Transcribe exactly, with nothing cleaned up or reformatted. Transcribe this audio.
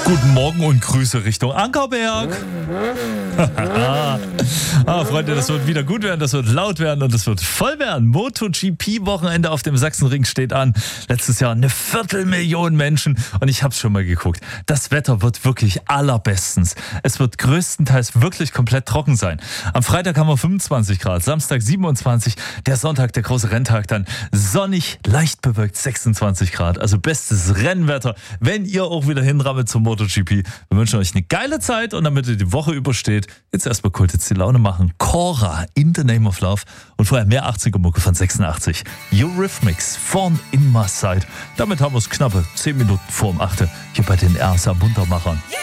Guten Morgen und Grüße Richtung Ankerberg. ah, Freunde, das wird wieder gut werden, das wird laut werden und das wird voll werden. MotoGP-Wochenende auf dem Sachsenring steht an. Letztes Jahr eine Viertelmillion Menschen und ich habe es schon mal geguckt. Das Wetter wird wirklich allerbestens. Es wird größtenteils wirklich komplett trocken sein. Am Freitag haben wir fünfundzwanzig Grad, Samstag siebenundzwanzig, der Sonntag, der große Renntag, dann sonnig, leicht bewölkt sechsundzwanzig Grad. Also bestes Rennwetter, wenn ihr auch wieder hinrammelt zum MotoGP. Wir wünschen euch eine geile Zeit und damit ihr die Woche übersteht, jetzt erstmal kurz jetzt die Laune machen. Cora, In the Name of Love und vorher mehr achtziger-Mucke von sechsundachtzig. Eurythmics, Born in My Sight. Damit haben wir es knappe zehn Minuten vor um acht hier bei den R S A Muntermachern.